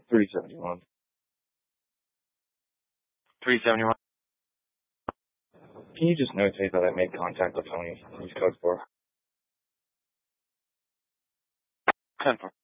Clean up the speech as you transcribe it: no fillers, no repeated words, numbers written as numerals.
371. 371. Can you just notate that I made contact with Tony? Use code 4. 10-4.